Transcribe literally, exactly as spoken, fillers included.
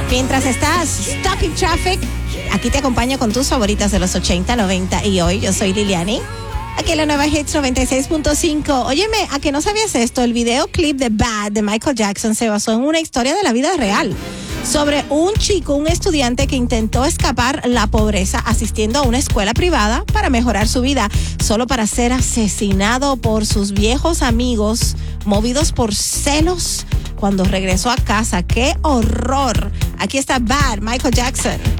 Mientras estás stuck in traffic, aquí te acompaño con tus favoritas de los ochenta, noventa y hoy. Yo soy Liliani. Aquí en la nueva Hits noventa y seis punto cinco. Óyeme, ¿a que no sabías esto? El videoclip de Bad de Michael Jackson se basó en una historia de la vida real sobre un chico, un estudiante que intentó escapar la pobreza asistiendo a una escuela privada para mejorar su vida, solo para ser asesinado por sus viejos amigos, movidos por celos cuando regresó a casa. ¡Qué horror! Aquí está Bad, Michael Jackson.